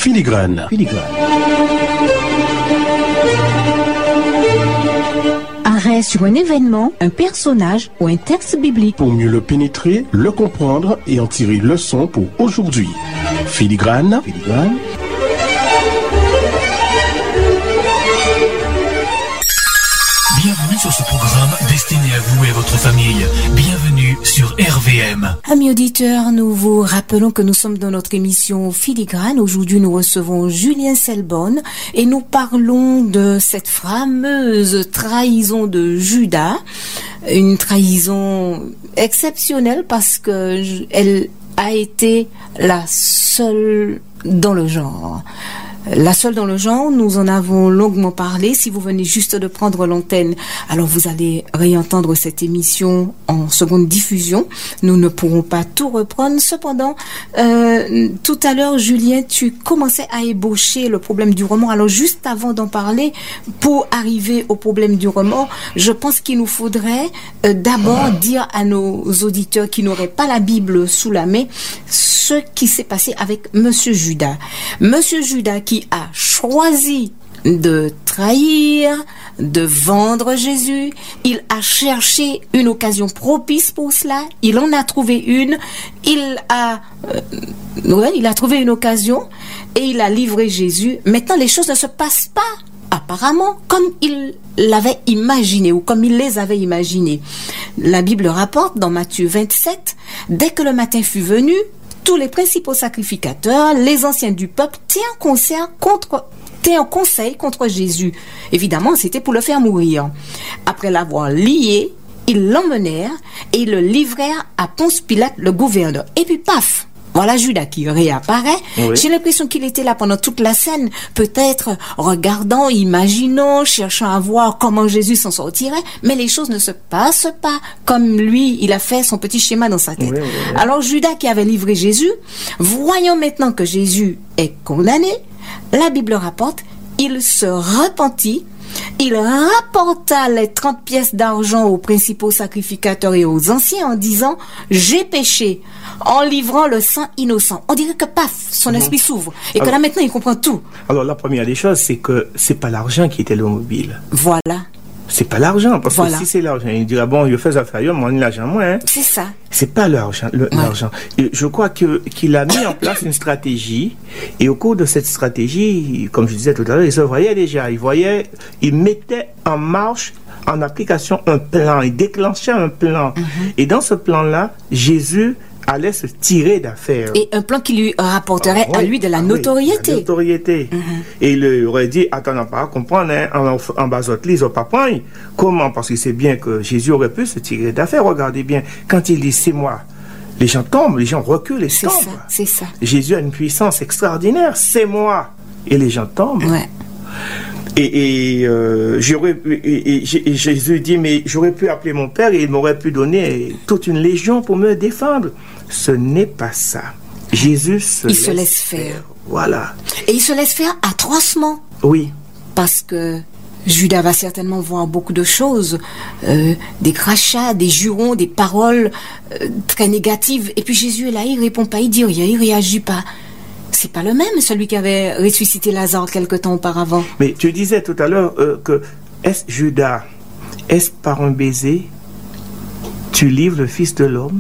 Filigrane. Arrêt sur un événement, un personnage ou un texte biblique. Pour mieux le pénétrer, le comprendre et en tirer leçon pour aujourd'hui. Filigrane. Bienvenue sur ce programme destiné à vous et à votre famille. Bienvenue sur RVM. Amis auditeurs, nous vous rappelons que nous sommes dans notre émission Filigrane. Aujourd'hui, nous recevons Julien Selbonne et nous parlons de cette fameuse trahison de Judas. Une trahison exceptionnelle parce que elle a été la seule dans le genre. La seule dans le genre, nous en avons longuement parlé. Si vous venez juste de prendre l'antenne, alors vous allez réentendre cette émission en seconde diffusion. Nous ne pourrons pas tout reprendre. Cependant, tout à l'heure, Julien, tu commençais à ébaucher le problème du roman. Alors juste avant d'en parler, pour arriver au problème du roman, je pense qu'il nous faudrait d'abord dire à nos auditeurs qui n'auraient pas la Bible sous la main ce qui s'est passé avec Monsieur Judas. Monsieur Judas qui a choisi de trahir, de vendre Jésus. Il a cherché une occasion propice pour cela. Il en a trouvé une. Il a trouvé une occasion et il a livré Jésus. Maintenant, les choses ne se passent pas apparemment comme il l'avait imaginé ou comme il les avait imaginées. La Bible rapporte dans Matthieu 27, dès que le matin fut venu, tous les principaux sacrificateurs, les anciens du peuple, tinrent conseil contre Jésus. Évidemment, c'était pour le faire mourir. Après l'avoir lié, ils l'emmenèrent et ils le livrèrent à Ponce Pilate, le gouverneur. Et puis, paf! Voilà Judas qui réapparaît. Oui. J'ai l'impression qu'il était là pendant toute la scène, peut-être regardant, imaginant, cherchant à voir comment Jésus s'en sortirait, mais les choses ne se passent pas comme lui, il a fait son petit schéma dans sa tête. Oui. Alors Judas qui avait livré Jésus, voyant maintenant que Jésus est condamné, la Bible rapporte, il se repentit. Il rapporta les 30 pièces d'argent aux principaux sacrificateurs et aux anciens en disant « J'ai péché » en livrant le sang innocent. On dirait que paf, son esprit s'ouvre et que là maintenant il comprend tout. Alors la première des choses, c'est que c'est pas l'argent qui était le mobile. Voilà. C'est pas l'argent, parce que si c'est l'argent, il dira bon, je fais affaire, moi, l'argent, moi. Hein. C'est ça. C'est pas l'argent, l'argent. Je crois qu'il a mis en place une stratégie, et au cours de cette stratégie, comme je disais tout à l'heure, il se voyait déjà, il mettait en marche, en application un plan, il déclenchait un plan. Et dans ce plan-là, Jésus allait se tirer d'affaire. Et un plan qui lui rapporterait à lui de la notoriété. La notoriété. Et il lui aurait dit, attends, on pas comprendre, hein, en bas de ils n'ont pas pris. Comment? Parce qu'il sait bien que Jésus aurait pu se tirer d'affaire. Regardez bien, quand il dit, c'est moi, les gens tombent, les gens reculent et tombent. C'est ça. Jésus a une puissance extraordinaire, c'est moi. Et les gens tombent. Ouais. Et Jésus dit, mais j'aurais pu appeler mon père et il m'aurait pu donner toute une légion pour me défendre. Ce n'est pas ça. Jésus se laisse faire. Voilà. Et il se laisse faire atrocement. Oui. Parce que Judas va certainement voir beaucoup de choses, des crachats, des jurons, des paroles très négatives. Et puis Jésus est là, il répond pas, il dit rien, il réagit pas. C'est pas le même, celui qui avait ressuscité Lazare quelque temps auparavant. Mais tu disais tout à l'heure que Judas, est-ce par un baiser tu livres le Fils de l'homme?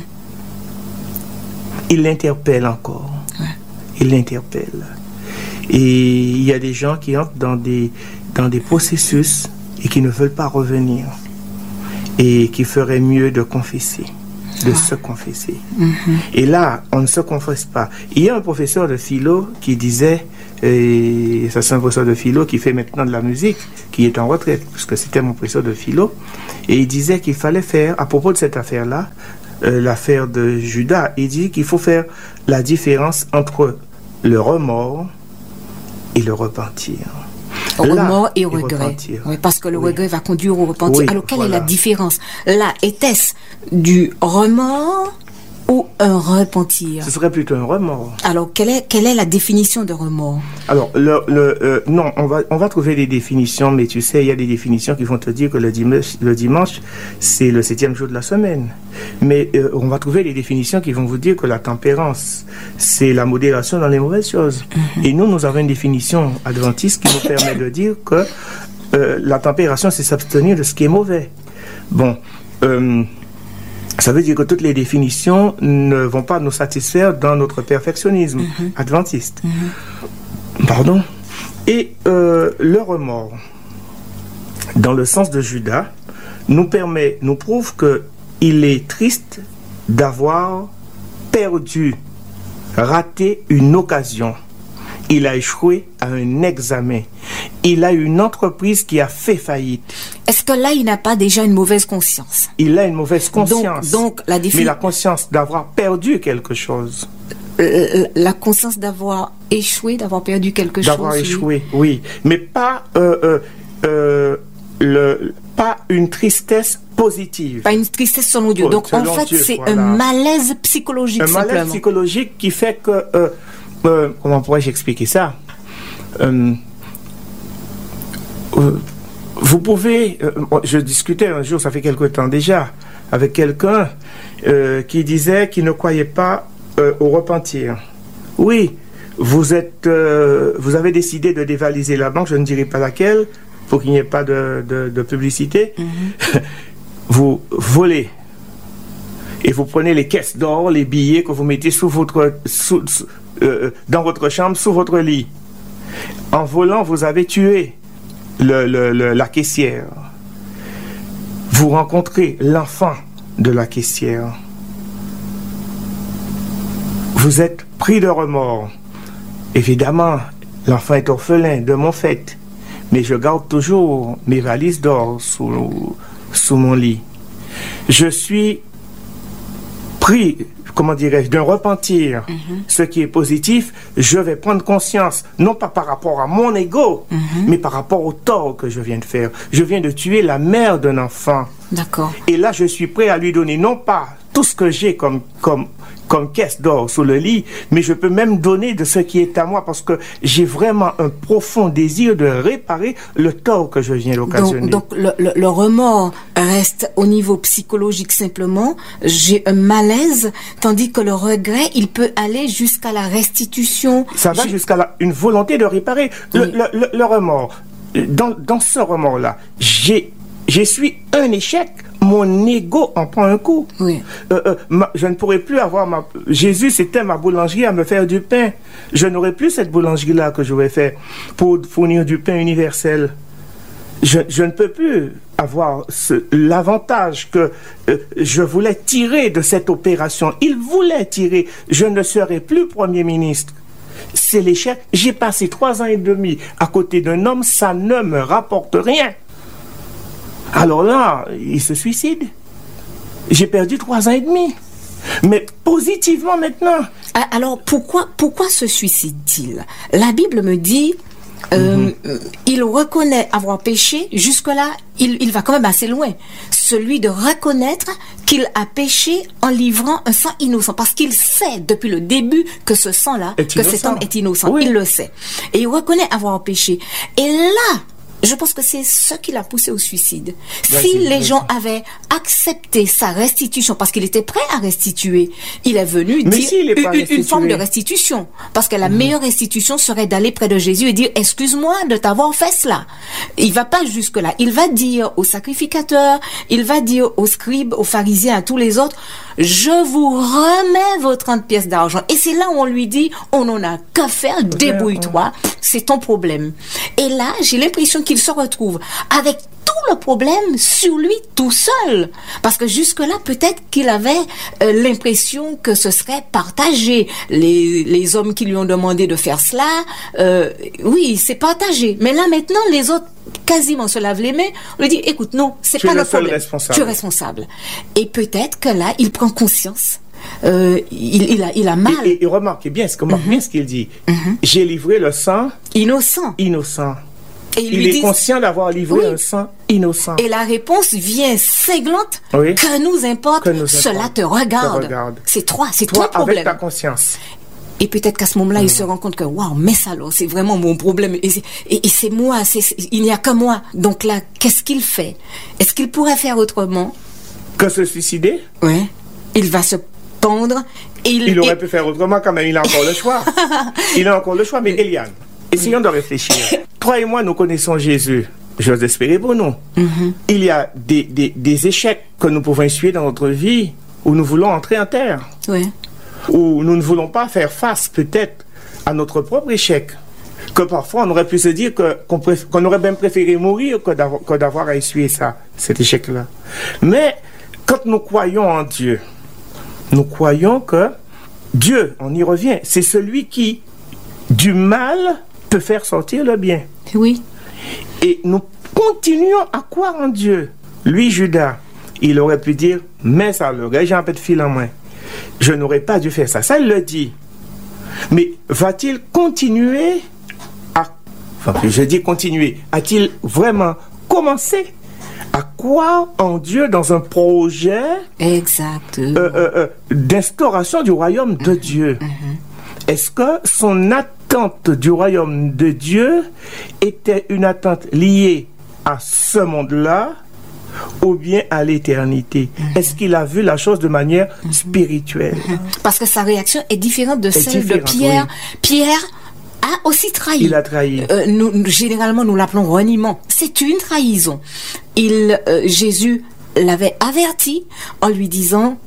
Il l'interpelle encore. Ouais. Il l'interpelle. Et il y a des gens qui entrent dans des processus et qui ne veulent pas revenir. Et qui feraient mieux de confesser. De se confesser. Et là, on ne se confesse pas. Il y a un professeur de philo qui disait, et ça c'est un professeur de philo qui fait maintenant de la musique, qui est en retraite, parce que c'était mon professeur de philo, et il disait qu'il fallait faire, à propos de cette affaire-là, l'affaire de Judas, il dit qu'il faut faire la différence entre le remords et le repentir. Remords et regret. Oui, parce que le regret va conduire au repentir. Alors, quelle est la différence? Là, était-ce du remords ou un repentir? Ce serait plutôt un remords. Alors, quelle est la définition de remords? Alors, non, on va trouver des définitions, mais tu sais, il y a des définitions qui vont te dire que le dimanche, c'est le 7e jour de la semaine. Mais on va trouver des définitions qui vont vous dire que la tempérance, c'est la modération dans les mauvaises choses. Et nous avons une définition adventiste qui nous permet de dire que la températion, c'est s'abstenir de ce qui est mauvais. Bon, ça veut dire que toutes les définitions ne vont pas nous satisfaire dans notre perfectionnisme adventiste. Pardon. Et le remords, dans le sens de Judas, nous prouve qu'il est triste d'avoir perdu, raté une occasion. Il a échoué à un examen. Il a une entreprise qui a fait faillite. Est-ce que là, il n'a pas déjà une mauvaise conscience? Il a une mauvaise conscience. Donc mais la conscience d'avoir perdu quelque chose. La conscience d'avoir échoué, d'avoir perdu quelque chose. D'avoir échoué, oui. Mais pas une tristesse positive. Pas une tristesse selon Dieu. Donc, en fait, c'est voilà. Un malaise psychologique. Un malaise psychologique qui fait que... comment pourrais-je expliquer ça? Vous pouvez... je discutais un jour, ça fait quelque temps déjà, avec quelqu'un qui disait qu'il ne croyait pas au repentir. Oui, vous avez décidé de dévaliser la banque, je ne dirai pas laquelle, pour qu'il n'y ait pas de publicité. Vous volez. Et vous prenez les caisses d'or, les billets que vous mettez dans votre chambre, sous votre lit. En volant, vous avez tué la caissière. Vous rencontrez l'enfant de la caissière. Vous êtes pris de remords. Évidemment, l'enfant est orphelin de mon fait, mais je garde toujours mes valises d'or sous mon lit. Je suis pris, comment dirais-je, d'un repentir. Ce qui est positif, je vais prendre conscience, non pas par rapport à mon ego, mais par rapport au tort que je viens de faire. Je viens de tuer la mère d'un enfant. D'accord. Et là, je suis prêt à lui donner, non pas tout ce que j'ai comme caisse d'or sous le lit, mais je peux même donner de ce qui est à moi parce que j'ai vraiment un profond désir de réparer le tort que je viens d'occasionner. Donc le remords reste au niveau psychologique simplement, j'ai un malaise, tandis que le regret, il peut aller jusqu'à la restitution. Ça va jusqu'à une volonté de réparer. Oui. Le remords, dans ce remords-là, je suis un échec. Mon ego en prend un coup. Oui. Je ne pourrais plus avoir Jésus, c'était ma boulangerie à me faire du pain. Je n'aurais plus cette boulangerie-là que j'aurais fait pour fournir du pain universel. Je ne peux plus avoir l'avantage que je voulais tirer de cette opération. Il voulait tirer. Je ne serai plus Premier ministre. C'est l'échec. J'ai passé 3 ans et demi à côté d'un homme, ça ne me rapporte rien. Alors là, il se suicide. J'ai perdu 3 ans et demi. Mais positivement maintenant. Alors pourquoi se suicide-t-il? La Bible me dit, il reconnaît avoir péché. Jusque-là, il va quand même assez loin. Celui de reconnaître qu'il a péché en livrant un sang innocent. Parce qu'il sait depuis le début que ce sang-là, que cet homme est innocent. Oui. Il le sait. Et il reconnaît avoir péché. Et là, je pense que c'est ce qui l'a poussé au suicide. Si les gens avaient accepté sa restitution, parce qu'il était prêt à restituer, il est venu dire une forme de restitution. Parce que la meilleure restitution serait d'aller près de Jésus et dire « Excuse-moi de t'avoir fait cela ». Il va pas jusque-là. Il va dire aux sacrificateurs, il va dire aux scribes, aux pharisiens, à tous les autres « Je vous remets vos 30 pièces d'argent ». Et c'est là où on lui dit « On n'en a qu'à faire, débrouille-toi, c'est ton problème ». Et là, j'ai l'impression qu'il se retrouve avec tout le problème sur lui tout seul. Parce que jusque-là, peut-être qu'il avait l'impression que ce serait partagé. Les hommes qui lui ont demandé de faire cela, oui, c'est partagé. Mais là, maintenant, les autres quasiment se lavent les mains. On lui dit, écoute, non, c'est pas notre problème. Tu es responsable. Et peut-être que là, il prend conscience. Il a mal. Et remarquez bien, remarque bien ce qu'il dit. J'ai livré le sang innocent. Et il est conscient d'avoir livré un sang innocent. Et la réponse vient cinglante. Oui. Que nous importe, cela te regarde. C'est toi, c'est ton problème. Avec ta conscience. Et peut-être qu'à ce moment-là, il se rend compte que, waouh, mais ça, alors, c'est vraiment mon problème. Et c'est moi, il n'y a que moi. Donc là, qu'est-ce qu'il fait? Est-ce qu'il pourrait faire autrement? Que se suicider? Oui. Il va se pendre. Il aurait pu faire autrement quand même, il a encore le choix. Il a encore le choix, mais Eliane, essayons de réfléchir. Toi et moi, nous connaissons Jésus. J'ose espérer pour nous. Il y a des échecs que nous pouvons essuyer dans notre vie où nous voulons entrer en terre. Oui. Où nous ne voulons pas faire face peut-être à notre propre échec. Que parfois on aurait pu se dire qu'on aurait même préféré mourir que d'avoir à essuyer cet échec-là. Mais quand nous croyons en Dieu, nous croyons que Dieu, on y revient, c'est celui qui du mal peut faire sortir le bien. Oui. Et nous continuons à croire en Dieu. Lui, Judas, il aurait pu dire, mais ça, le gars, j'ai un peu de fil en main. Je n'aurais pas dû faire ça. Ça, il le dit. Mais va-t-il continuer a-t-il vraiment commencé à croire en Dieu dans un projet d'instauration du royaume de Dieu? Est-ce que son attente du royaume de Dieu était une attente liée à ce monde-là ou bien à l'éternité? Est-ce qu'il a vu la chose de manière spirituelle? Parce que sa réaction est différente de celle de Pierre. Oui. Pierre a aussi trahi. Il a trahi. Généralement, nous l'appelons reniement. C'est une trahison. Jésus l'avait averti en lui disant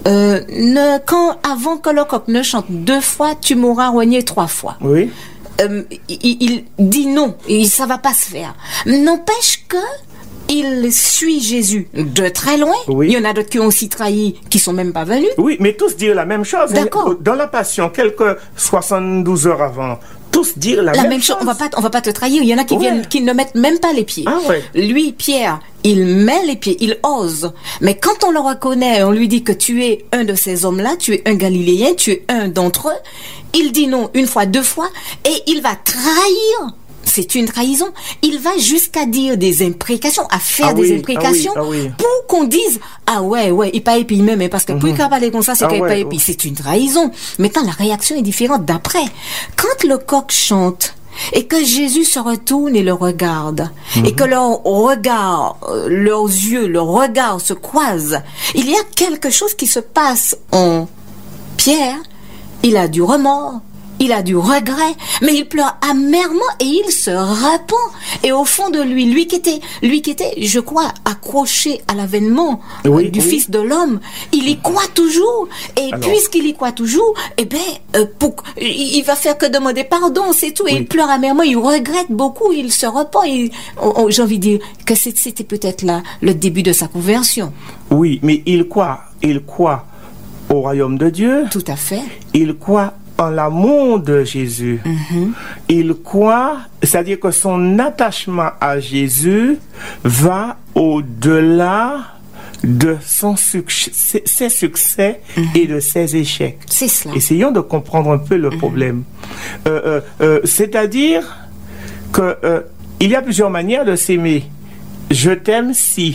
avant que le coq ne chante 2 fois, tu m'auras renié 3 fois. Oui. Il dit non, et ça va pas se faire. N'empêche que il suit Jésus de très loin. Oui. Il y en a d'autres qui ont aussi trahi, qui sont même pas venus. Oui, mais tous dirent la même chose. D'accord. Dans la Passion, quelques 72 heures avant, tous dirent la même chose. On va pas te trahir. Il y en a qui viennent, qui ne mettent même pas les pieds. Ah ouais. Lui, Pierre, il met les pieds, il ose. Mais quand on le reconnaît, on lui dit que tu es un de ces hommes-là, tu es un Galiléen, tu es un d'entre eux. Il dit non 1 fois, 2 fois, et il va trahir. C'est une trahison. Il va jusqu'à dire des imprécations, à faire des imprécations pour qu'on dise il pas épi même, parce que pour qu'il parler comme ça, c'est qu'il pas épi. C'est une trahison. Maintenant, la réaction est différente d'après. Quand le coq chante et que Jésus se retourne et le regarde, et que leur regard, leurs yeux, leur regard se croisent, il y a quelque chose qui se passe en Pierre. Il a du remords. Il a du regret, mais il pleure amèrement et il se repent. Et au fond de lui qui était, je crois, accroché à l'avènement du Fils de l'homme, il y croit toujours. Et puisqu'il y croit toujours, il va faire que demander pardon, c'est tout. Et il pleure amèrement, il regrette beaucoup, il se repent. J'ai envie de dire que c'était peut-être là le début de sa conversion. Oui, mais il croit au royaume de Dieu. Tout à fait. Il croit en l'amour de Jésus. Il croit, c'est-à-dire que son attachement à Jésus va au-delà de ses succès et de ses échecs. C'est cela. Essayons de comprendre un peu le problème. C'est-à-dire que il y a plusieurs manières de s'aimer. Je t'aime si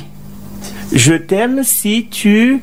tu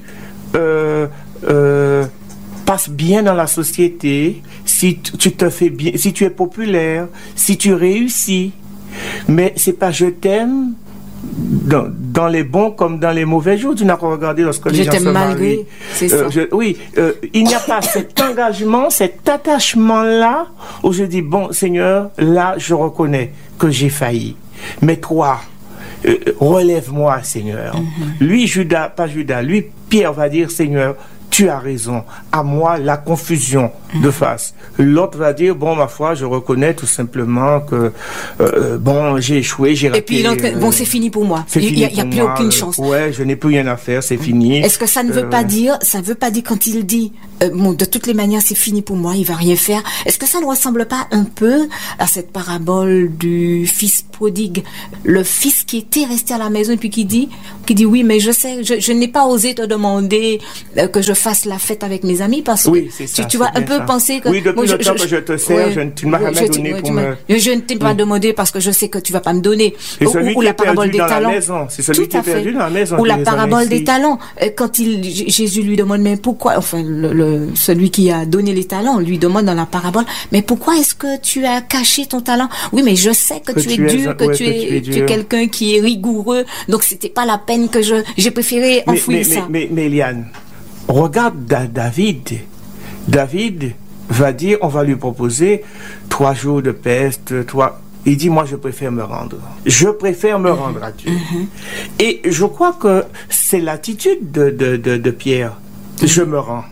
passe bien dans la société, si tu te fais bien, si tu es populaire, si tu réussis. Mais c'est pas je t'aime dans les bons comme dans les mauvais jours. Tu n'as pas regardé lorsque les gens se marient. C'est ça. Il n'y a pas cet engagement, cet attachement-là où je dis bon Seigneur, là je reconnais que j'ai failli. Mais toi, relève-moi Seigneur. Lui Pierre va dire Seigneur, tu as raison, à moi la confusion de face. L'autre va dire, bon, ma foi, je reconnais tout simplement que, j'ai échoué, j'ai raté. Et puis l'autre, c'est fini pour moi. Il n'y a plus aucune chance. Ouais, je n'ai plus rien à faire, c'est fini. Est-ce que ça ne veut pas dire, quand il dit, de toutes les manières, c'est fini pour moi, il va rien faire. Est-ce que ça ne ressemble pas un peu à cette parabole du fils prodigue, le fils qui était resté à la maison et puis qui dit, oui, mais je sais, je n'ai pas osé te demander que je fasse la fête avec mes amis parce que c'est ça, tu vois un peu penser que... Oui, depuis le temps que je te sers, tu ne m'as jamais donné pour me... Je ne t'ai pas demandé parce que je sais que tu vas pas me donner. C'est celui qui est perdu dans la maison. C'est celui qui est perdu dans la maison. Ou la parabole des talents. Quand Jésus lui demande, mais pourquoi... Enfin, celui qui a donné les talents lui demande dans la parabole, mais pourquoi est-ce que tu as caché ton talent? Oui, mais je sais que tu es dur, que tu es quelqu'un qui est rigoureux, donc c'était pas la peine que j'ai préféré enfouir ça. Mais Eliane, regarde David. David va dire, on va lui proposer 3 jours de peste, il dit, moi je préfère me rendre. Je préfère me rendre à Dieu. Et je crois que c'est l'attitude de Pierre. Je me rends.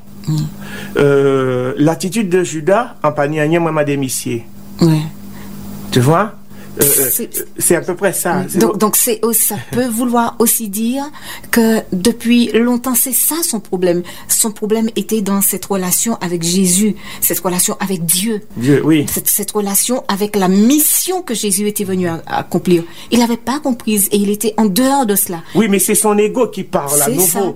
L'attitude de Judas, en panier, moi m'a démissié. Tu vois? C'est à peu près ça. Donc ça peut vouloir aussi dire que depuis longtemps, c'est ça son problème. Son problème était dans cette relation avec Jésus, cette relation avec Dieu. Oui. Cette relation avec la mission que Jésus était venu accomplir. Il n'avait pas comprise et il était en dehors de cela. Oui, mais c'est son ego qui parle à nouveau.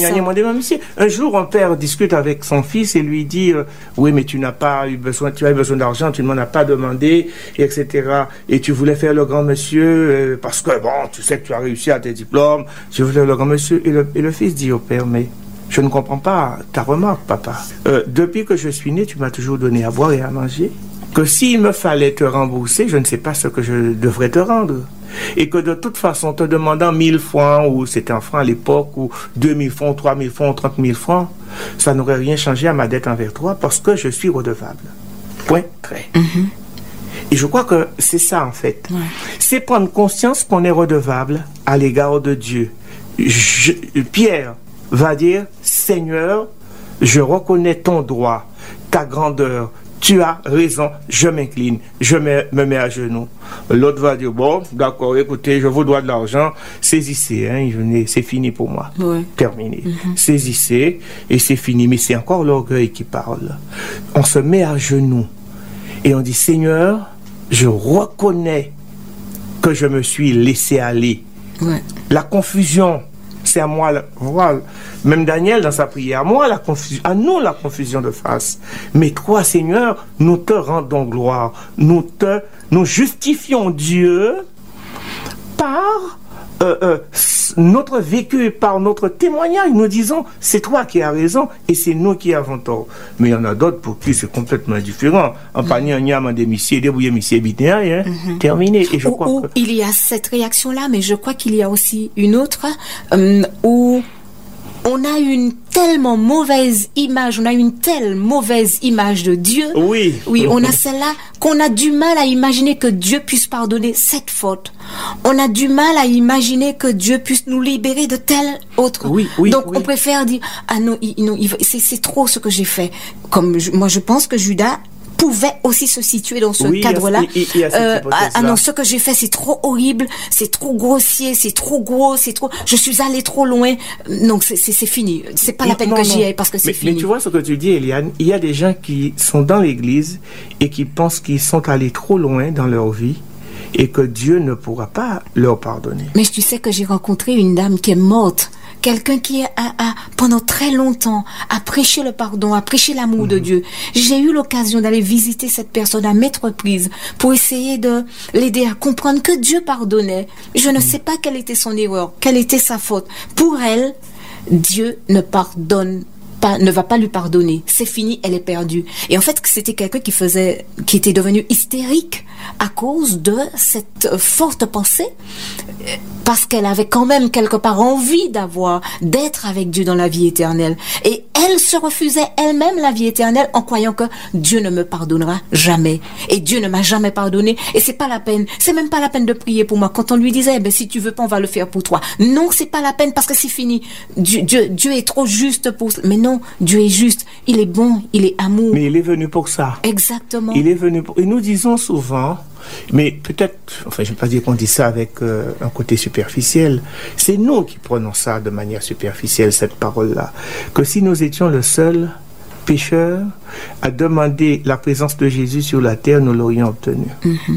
Un jour, un père discute avec son fils et lui dit oui, mais tu n'as pas eu besoin, tu as eu besoin d'argent, tu ne m'en as pas demandé, etc. Et tu voulais faire le grand monsieur parce que, bon, tu sais que tu as réussi à tes diplômes, tu voulais le grand monsieur. Et le fils dit au père, mais je ne comprends pas ta remarque, papa. Depuis que je suis né, tu m'as toujours donné à boire et à manger. Que s'il me fallait te rembourser, je ne sais pas ce que je devrais te rendre. Et que de toute façon, te demandant 1000 francs, ou c'était un franc à l'époque, ou 2000 francs, 3000 francs, 30 000 francs, ça n'aurait rien changé à ma dette envers toi parce que je suis redevable. Point, trait. Et je crois que c'est ça en fait. C'est prendre conscience qu'on est redevable à l'égard de Dieu. Pierre va dire, Seigneur, je reconnais ton droit, ta grandeur, tu as raison, je m'incline, je me mets à genoux. L'autre va dire, bon, d'accord, écoutez, je vous dois de l'argent, saisissez, c'est fini pour moi. Terminé. Saisissez et c'est fini. Mais c'est encore l'orgueil qui parle. On se met à genoux et on dit, Seigneur, je reconnais que je me suis laissé aller. La confusion, c'est à moi. Voilà. Même Daniel, dans sa prière, à nous la confusion de face. Mais toi, Seigneur, nous te rendons gloire. Nous justifions Dieu par notre vécu, par notre témoignage. Nous disons, c'est toi qui as raison et c'est nous qui avons tort. Mais il y en a d'autres pour qui c'est complètement différent. En panier, un yam, en démissier, débrouillé, missier, bitin, terminé. Et je crois que... Il y a cette réaction-là, mais je crois qu'il y a aussi une autre où on a une tellement mauvaise image, on a une telle mauvaise image de Dieu. Oui, on a celle-là qu'on a du mal à imaginer que Dieu puisse pardonner cette faute. On a du mal à imaginer que Dieu puisse nous libérer de telle autre. Donc on préfère dire, ah non, c'est trop ce que j'ai fait. Comme moi je pense que Judas pouvait aussi se situer dans ce cadre-là. Non, ce que j'ai fait, c'est trop horrible, c'est trop grossier, c'est trop gros, je suis allé trop loin. Donc c'est fini. C'est pas la peine que j'y aille parce que c'est fini. Mais tu vois ce que tu dis, Eliane, il y a des gens qui sont dans l'église et qui pensent qu'ils sont allés trop loin dans leur vie et que Dieu ne pourra pas leur pardonner. Mais tu sais que j'ai rencontré une dame qui est morte. Quelqu'un qui a pendant très longtemps a prêché le pardon, a prêché l'amour de Dieu. J'ai eu l'occasion d'aller visiter cette personne à maintes reprises pour essayer de l'aider à comprendre que Dieu pardonnait. Je ne sais pas quelle était son erreur, quelle était sa faute. Pour elle, Dieu ne va pas lui pardonner. C'est fini, elle est perdue. Et en fait, c'était quelqu'un qui était devenu hystérique à cause de cette forte pensée, parce qu'elle avait quand même quelque part envie d'être avec Dieu dans la vie éternelle. Et elle se refusait elle-même la vie éternelle en croyant que Dieu ne me pardonnera jamais. Et Dieu ne m'a jamais pardonné. Et c'est pas la peine. C'est même pas la peine de prier pour moi. Quand on lui disait, si tu veux pas, on va le faire pour toi. Non, c'est pas la peine parce que c'est fini. Dieu est trop juste pour... Mais non, Dieu est juste. Il est bon. Il est amour. Mais il est venu pour ça. Exactement. Il est venu pour... Et nous disons souvent, mais peut-être, je ne vais pas dire qu'on dit ça avec un côté superficiel, c'est nous qui prenons ça de manière superficielle, cette parole-là, que si nous étions le seul pécheur à demander la présence de Jésus sur la terre, nous l'aurions obtenu.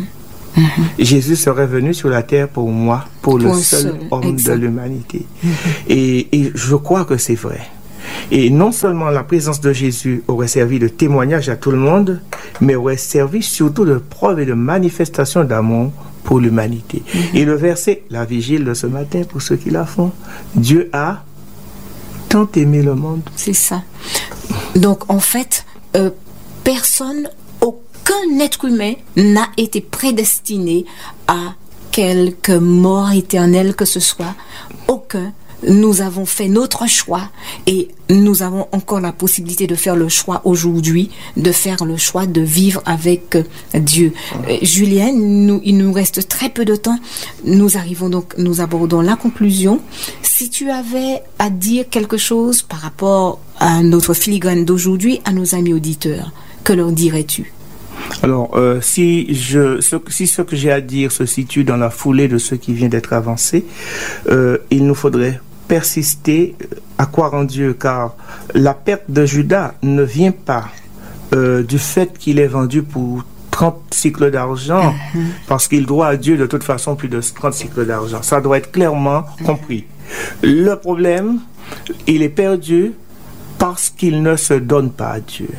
Jésus serait venu sur la terre pour moi, pour le seul homme de l'humanité. Et je crois que c'est vrai. Et non seulement la présence de Jésus aurait servi de témoignage à tout le monde, mais aurait servi surtout de preuve et de manifestation d'amour pour l'humanité. Et le verset, la vigile de ce matin, pour ceux qui la font, Dieu a tant aimé le monde. C'est ça. Donc en fait, personne, aucun être humain n'a été prédestiné à quelque mort éternelle que ce soit. Aucun. Nous avons fait notre choix et nous avons encore la possibilité de faire le choix aujourd'hui, de faire le choix de vivre avec Dieu. Julien, il nous reste très peu de temps. Nous abordons la conclusion. Si tu avais à dire quelque chose par rapport à notre filigrane d'aujourd'hui, à nos amis auditeurs, que leur dirais-tu? Alors, si ce que j'ai à dire se situe dans la foulée de ce qui vient d'être avancé, il nous faudrait persister à croire en Dieu, car la perte de Judas ne vient pas du fait qu'il est vendu pour 30 cycles d'argent, parce qu'il doit à Dieu de toute façon plus de 30 cycles d'argent. Ça doit être clairement compris. Le problème, il est perdu parce qu'il ne se donne pas à Dieu.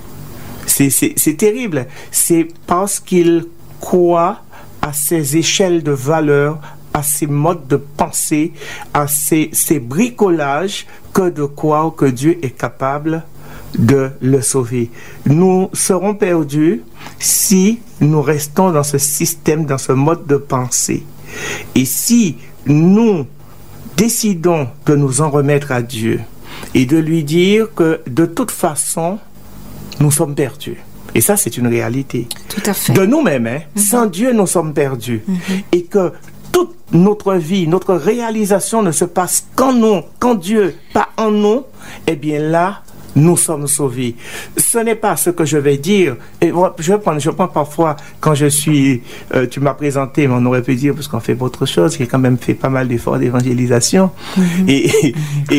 C'est terrible. C'est parce qu'il croit à ces échelles de valeur, à ces modes de pensée, à ces bricolages, que de croire que Dieu est capable de le sauver. Nous serons perdus si nous restons dans ce système, dans ce mode de pensée. Et si nous décidons de nous en remettre à Dieu et de lui dire que de toute façon, nous sommes perdus. Et ça, c'est une réalité. Tout à fait. De nous-mêmes, sans Dieu, nous sommes perdus. Et que toute notre vie, notre réalisation ne se passe qu'en nous, qu'en Dieu, pas en nous, eh bien là, nous sommes sauvés. Ce n'est pas ce que je vais dire. Et moi, je prends parfois, quand je suis, tu m'as présenté, mais on aurait pu dire, parce qu'on fait autre chose, qui a quand même fait pas mal d'efforts d'évangélisation. Et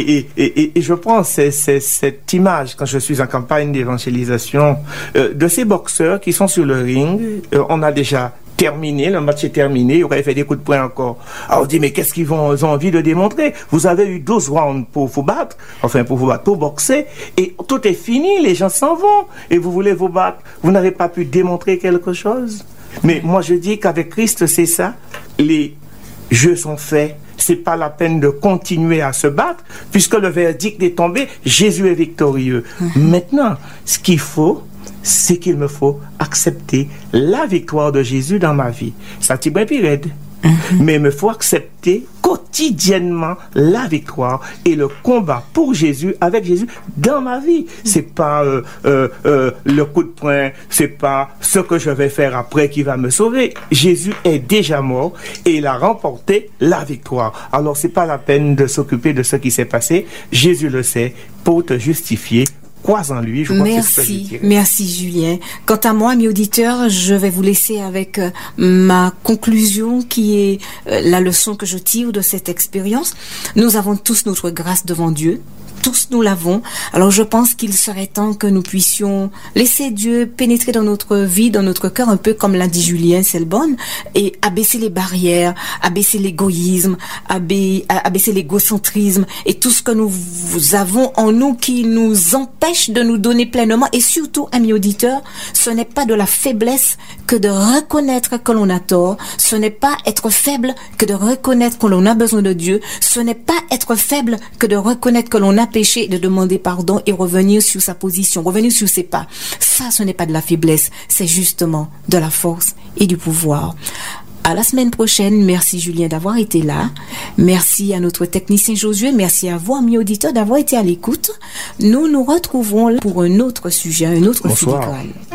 je prends cette image, quand je suis en campagne d'évangélisation, de ces boxeurs qui sont sur le ring. On a déjà terminé, le match est terminé, il aurait fait des coups de poing encore. Alors on dit, mais qu'est-ce qu'ils ont envie de démontrer? Vous avez eu 12 rounds pour vous battre, pour boxer, et tout est fini, les gens s'en vont, et vous voulez vous battre, vous n'avez pas pu démontrer quelque chose. Mais moi je dis qu'avec Christ, c'est ça, les jeux sont faits, c'est pas la peine de continuer à se battre, puisque le verdict est tombé, Jésus est victorieux. Maintenant, ce qu'il faut, c'est qu'il me faut accepter la victoire de Jésus dans ma vie. Ça t'y bien pire, mais il me faut accepter quotidiennement la victoire et le combat pour Jésus, avec Jésus, dans ma vie. C'est pas le coup de poing, c'est pas ce que je vais faire après qui va me sauver. Jésus est déjà mort et il a remporté la victoire. Alors c'est pas la peine de s'occuper de ce qui s'est passé. Jésus le sait pour te justifier. Crois en lui, je crois que c'est ce que je dirais. Merci Julien. Quant à moi, mes auditeurs, je vais vous laisser avec ma conclusion qui est la leçon que je tire de cette expérience. Nous avons tous notre grâce devant Dieu. Tous nous l'avons. Alors je pense qu'il serait temps que nous puissions laisser Dieu pénétrer dans notre vie, dans notre cœur, un peu comme l'a dit Julien Selbonne, et abaisser les barrières, abaisser l'égoïsme, abaisser l'égocentrisme et tout ce que nous avons en nous qui nous empêche de nous donner pleinement. Et surtout, amis auditeurs, ce n'est pas de la faiblesse que de reconnaître que l'on a tort. Ce n'est pas être faible que de reconnaître que l'on a besoin de Dieu. Ce n'est pas être faible que de reconnaître que l'on a péché, de demander pardon et revenir sur sa position, revenir sur ses pas. Ça, ce n'est pas de la faiblesse, c'est justement de la force et du pouvoir. À la semaine prochaine. Merci Julien d'avoir été là. Merci à notre technicien Josué. Merci à vous, amis auditeurs, d'avoir été à l'écoute. Nous nous retrouverons pour un autre sujet, un autre filigrane.